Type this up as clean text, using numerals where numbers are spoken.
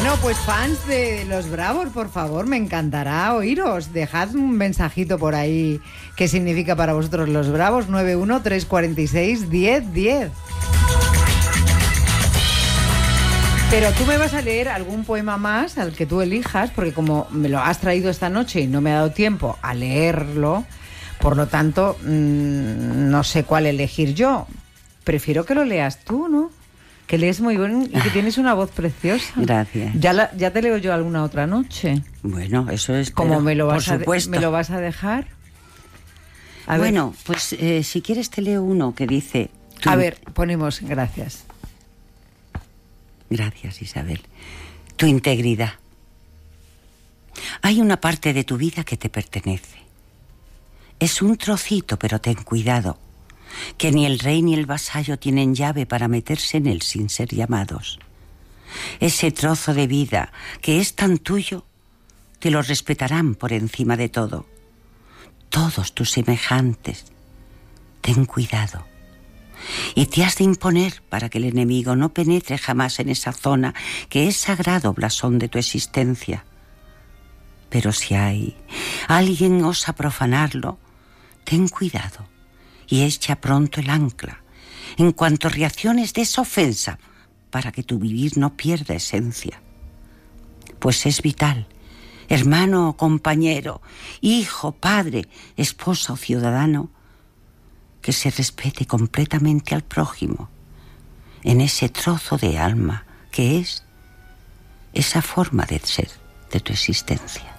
Bueno, pues fans de Los Bravos, por favor, me encantará oíros. Dejad un mensajito por ahí. ¿Qué significa para vosotros Los Bravos? 913461010. Pero tú me vas a leer algún poema más al que tú elijas, porque como me lo has traído esta noche y no me ha dado tiempo a leerlo, por lo tanto, no sé cuál elegir yo. Prefiero que lo leas tú, ¿no? Que lees muy bien y que tienes una voz preciosa. Gracias. Ya te leo yo alguna otra noche. Bueno, eso es. ¿Cómo me lo por vas supuesto. ¿Me lo vas a dejar? Bueno, pues si quieres te leo uno que dice... A ver, ponemos gracias. Gracias, Isabel. Tu integridad. Hay una parte de tu vida que te pertenece. Es un trocito, pero ten cuidado, que ni el rey ni el vasallo tienen llave para meterse en él sin ser llamados. Ese trozo de vida que es tan tuyo, te lo respetarán por encima de todo. Todos tus semejantes. Ten cuidado. Y te has de imponer para que el enemigo no penetre jamás en esa zona que es sagrado blasón de tu existencia. Pero si alguien osa profanarlo, ten cuidado y echa pronto el ancla en cuanto reacciones de esa ofensa para que tu vivir no pierda esencia. Pues es vital, hermano o compañero, hijo, padre, esposa o ciudadano, que se respete completamente al prójimo en ese trozo de alma que es esa forma de ser de tu existencia.